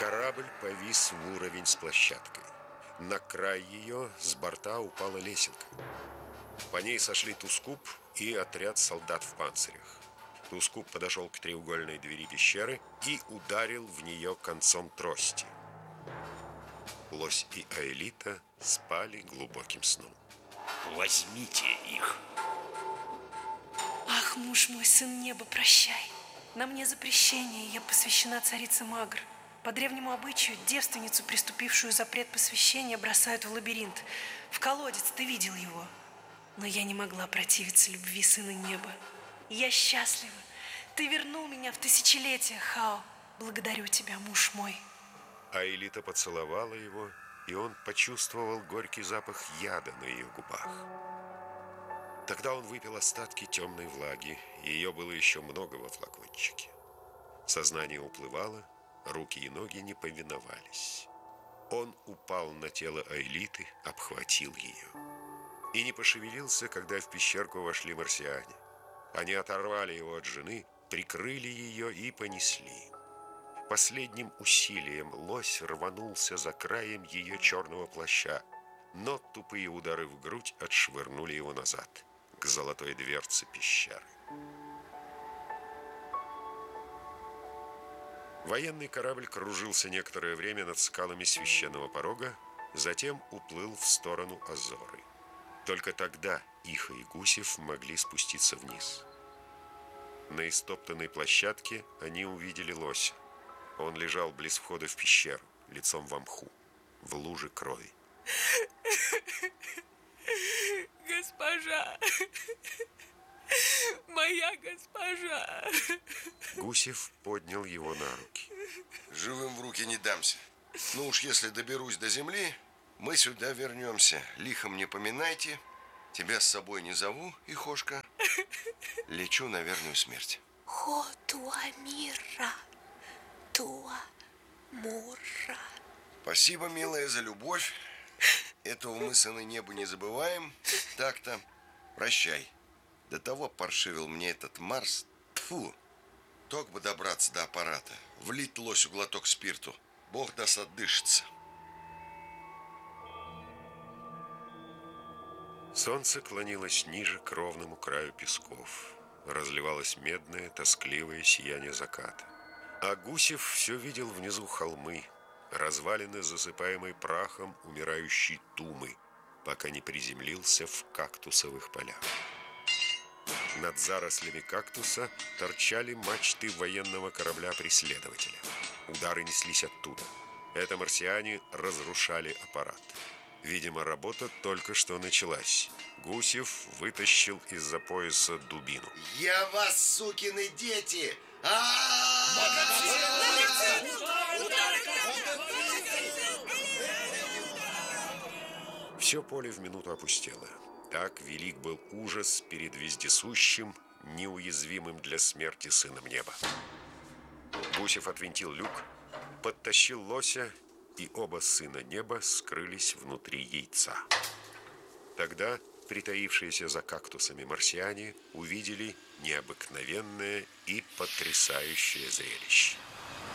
Корабль повис в уровень с площадкой. На край ее с борта упала лесенка. По ней сошли Тускуп и отряд солдат в панцирях. Тускуп подошел к треугольной двери пещеры и ударил в нее концом трости. Лось и Аэлита спали глубоким сном. Возьмите их. Ах, муж мой, сын неба, прощай. На мне запрещение, я посвящена царице Магр. По древнему обычаю девственницу, приступившую запрет посвящения, бросают в лабиринт. В колодец, ты видел его. Но я не могла противиться любви сына неба. Я счастлива. Ты вернул меня в тысячелетие, Хао. Благодарю тебя, муж мой. Аэлита поцеловала его, и он почувствовал горький запах яда на ее губах. Тогда он выпил остатки темной влаги, и ее было еще много во флакончике. Сознание уплывало, руки и ноги не повиновались. Он упал на тело Аэлиты, обхватил ее. И не пошевелился, когда в пещерку вошли марсиане. Они оторвали его от жены, прикрыли ее и понесли. Последним усилием лось рванулся за краем ее черного плаща, но тупые удары в грудь отшвырнули его назад, к золотой дверце пещеры. Военный корабль кружился некоторое время над скалами священного порога, затем уплыл в сторону Азоры. Только тогда Иха и Гусев могли спуститься вниз. На истоптанной площадке они увидели лося. Он лежал близ входа в пещеру, лицом в мху, в луже крови. Госпожа, моя госпожа. Гусев поднял его на руки. Живым в руки не дамся. Ну уж если доберусь до земли, мы сюда вернемся. Лихом не поминайте. Тебя с собой не зову, Ихошка. Лечу на верную смерть. Хо туамира, туамура. Спасибо, милая, за любовь. Этого мы, сыны неба, не забываем. Так-то, прощай. До того паршивил мне этот Марс. Тьфу. Ток бы добраться до аппарата. Влить лосю глоток спирту. Бог даст отдышится. Солнце клонилось ниже к ровному краю песков. Разливалось медное, тоскливое сияние заката. А Гусев все видел внизу холмы, развалины, засыпаемые прахом умирающей Тумы, пока не приземлился в кактусовых полях. Над зарослями кактуса торчали мачты военного корабля-преследователя. Удары неслись оттуда. Это марсиане разрушали аппарат. Видимо, работа только что началась. Гусев вытащил из-за пояса дубину. Я вас, сукины дети! Все поле в минуту опустело. Так велик был ужас перед вездесущим, неуязвимым для смерти сыном неба. Гусев отвинтил люк, подтащил лося, и оба сына неба скрылись внутри яйца. Тогда притаившиеся за кактусами марсиане увидели необыкновенное и потрясающее зрелище.